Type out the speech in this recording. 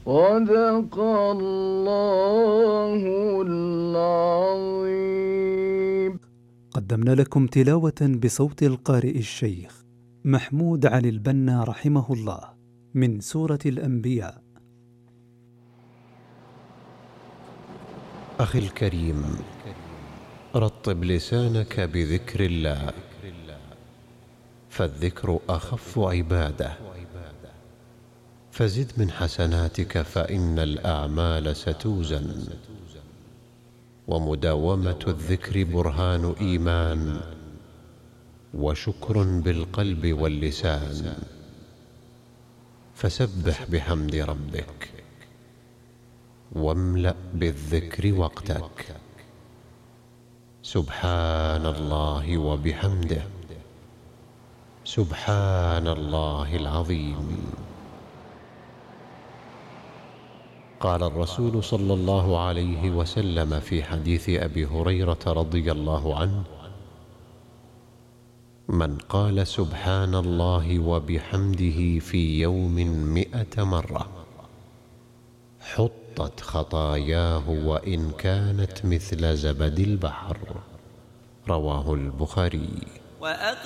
صدق الله العظيم. قدمنا لكم تلاوة بصوت القارئ الشيخ محمود علي البنا رحمه الله من سورة الأنبياء. أخي الكريم، رطب لسانك بذكر الله، فالذكر أخف عبادة، فزد من حسناتك فإن الأعمال ستوزن، ومداومة الذكر برهان إيمان وشكر بالقلب واللسان، فسبح بحمد ربك واملأ بالذكر وقتك. سبحان الله وبحمده، سبحان الله العظيم. قال الرسول صلى الله عليه وسلم في حديث أبي هريرة رضي الله عنه: من قال سبحان الله وبحمده في يوم 100 مرة حطت خطاياه وإن كانت مثل زبد البحر. رواه البخاري.